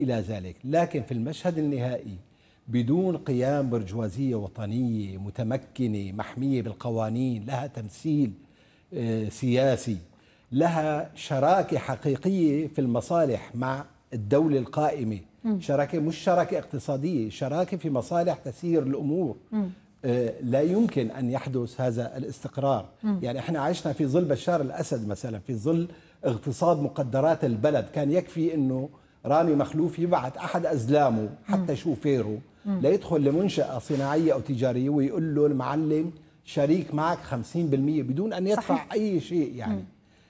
إلى ذلك. لكن في المشهد النهائي بدون قيام برجوازية وطنية متمكنة محمية بالقوانين، لها تمثيل سياسي، لها شراكة حقيقية في المصالح مع الدولة القائمة، شراكة مش شراكة اقتصادية، شراكة في مصالح تسير الأمور، لا يمكن أن يحدث هذا الاستقرار. يعني احنا عشنا في ظل بشار الأسد مثلا، في ظل اغتصاب مقدرات البلد، كان يكفي أنه رامي مخلوف يبعث أحد أزلامه حتى شوفيره ليدخل لمنشأة صناعية أو تجارية ويقول له المعلم شريك معك 50% بدون أن يدفع صحيح. أي شيء يعني.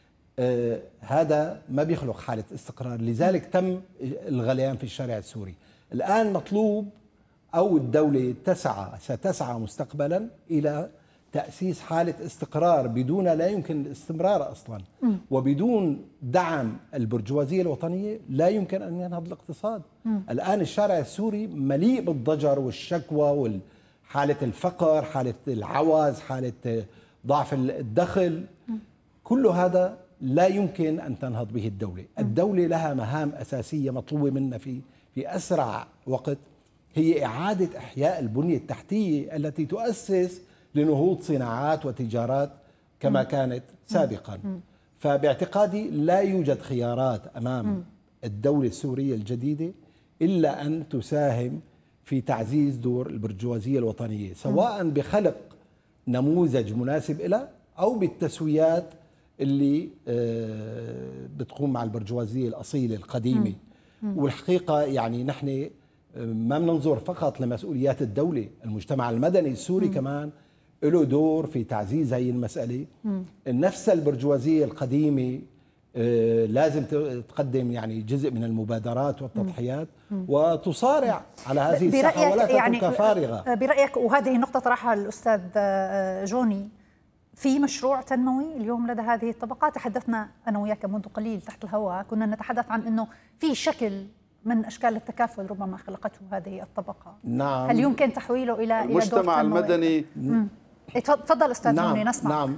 هذا ما بيخلق حالة استقرار، لذلك تم الغليان في الشارع السوري. الآن مطلوب أو الدولة ستسعى مستقبلا إلى تأسيس حالة استقرار، بدون لا يمكن الاستمرار أصلا، وبدون دعم البرجوازية الوطنية لا يمكن أن ينهض الاقتصاد. الآن الشارع السوري مليء بالضجر والشكوى وحالة الفقر، حالة العوز، حالة ضعف الدخل، كل هذا لا يمكن أن تنهض به الدولة. الدولة لها مهام أساسية مطلوبة منا في أسرع وقت، هي إعادة إحياء البنية التحتية التي تؤسس لنهوض صناعات وتجارات كما كانت سابقا. فباعتقادي لا يوجد خيارات أمام الدولة السورية الجديدة إلا أن تساهم في تعزيز دور البرجوازية الوطنية، سواء بخلق نموذج مناسب لها أو بالتسويات اللي بتقوم مع البرجوازية الأصيلة القديمة. والحقيقة يعني نحن ما بننظر فقط لمسؤوليات الدولة، المجتمع المدني السوري كمان له دور في تعزيز هذه المسألة. نفس البرجوازية القديمة لازم تقدم يعني جزء من المبادرات والتضحيات وتصارع على هذه الساحة ولا تترك فارغة. برأيك، وهذه النقطة طرحها الأستاذ جوني، في مشروع تنموي اليوم لدى هذه الطبقات؟ تحدثنا أنا وياك منذ قليل تحت الهواء، كنا نتحدث عن أنه في شكل من أشكال التكافل ربما خلقته هذه الطبقة. نعم. هل يمكن تحويله إلى المجتمع المدني؟ تفضل أستاذ جوني نسمع. نعم.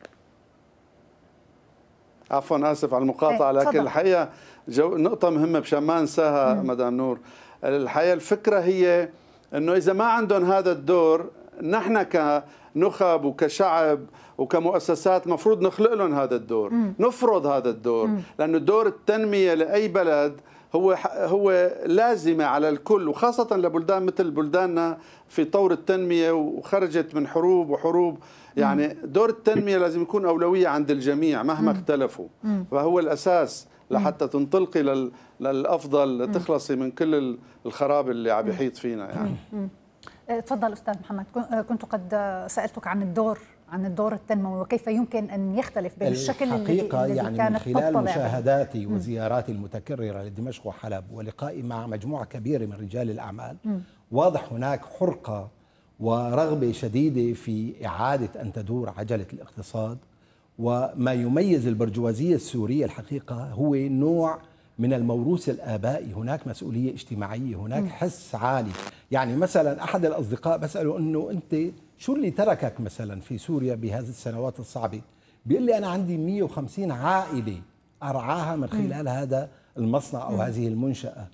عفوا آسف على المقاطعة، لكن الحقيقة نقطة مهمة مشان ما انساها مدام نور. الحقيقة الفكرة هي أنه إذا ما عندهم هذا الدور، نحن كنخب وكشعب وكمؤسسات مفروض نخلق لهم هذا الدور، نفرض هذا الدور، لأنه دور التنمية لأي بلد هو لازمة على الكل، وخاصة لبلدان مثل بلداننا في طور التنمية وخرجت من حروب وحروب. يعني دور التنمية لازم يكون أولوية عند الجميع مهما اختلفوا، فهو الأساس لحتى تنطلقي للأفضل، تخلصي من كل الخراب اللي عم يحيط فينا يعني. تفضل أستاذ محمد، كنت قد سألتك عن الدور التنموي وكيف يمكن أن يختلف بين الشكل الذي يعني كانت من خلال مشاهداتي وزياراتي المتكررة لدمشق وحلب ولقائي مع مجموعة كبيرة من رجال الأعمال، واضح هناك حرقة ورغبة شديدة في إعادة أن تدور عجلة الاقتصاد. وما يميز البرجوازية السورية الحقيقة هو نوع من الموروث الآبائي، هناك مسؤولية اجتماعية، هناك حس عالي. يعني مثلا أحد الأصدقاء بسأله أنه أنت شو اللي تركك مثلا في سوريا بهذه السنوات الصعبة؟ بيقول لي أنا عندي 150 عائلة أرعاها من خلال هذا المصنع أو هذه المنشأة.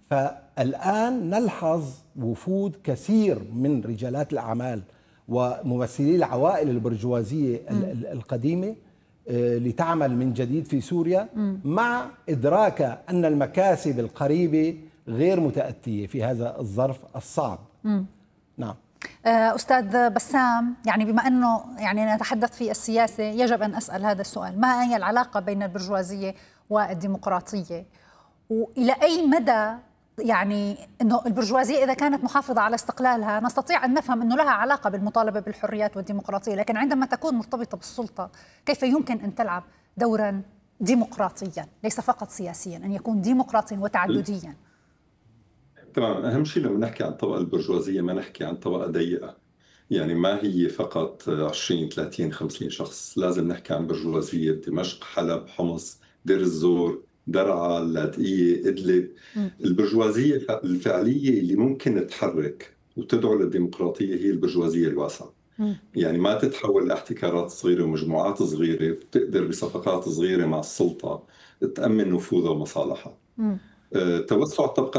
فالآن نلحظ وفود كثير من رجالات الأعمال وممثلي العوائل البرجوازية القديمة لتعمل من جديد في سوريا، مع إدراك أن المكاسب القريبة غير متأتية في هذا الظرف الصعب. نعم. أستاذ بسام، يعني بما أنه يعني نتحدث في السياسة يجب أن أسأل هذا السؤال: ما هي العلاقة بين البرجوازية والديمقراطية؟ وإلى أي مدى يعني أنه البرجوازية إذا كانت محافظة على استقلالها نستطيع أن نفهم أنه لها علاقة بالمطالبة بالحريات والديمقراطية، لكن عندما تكون مرتبطة بالسلطة كيف يمكن أن تلعب دورا ديمقراطيا ليس فقط سياسيا، أن يكون ديمقراطيا وتعدديا؟ تمام. أهم شيء لما نحكي عن طبقة البرجوازية ما نحكي عن طبقة ضيقة، يعني ما هي فقط 20 30 50 شخص، لازم نحكي عن برجوازية دمشق، حلب، حمص، دير الزور، درعا، اللاذقية، إدلب. البرجوازية الفعلية اللي ممكن تحرك وتدعو للديمقراطية هي البرجوازية الواسعة. يعني ما تتحول لاحتكارات صغيرة ومجموعات صغيرة تقدر بصفقات صغيرة مع السلطة تأمن نفوذها ومصالحها. توسع الطبقة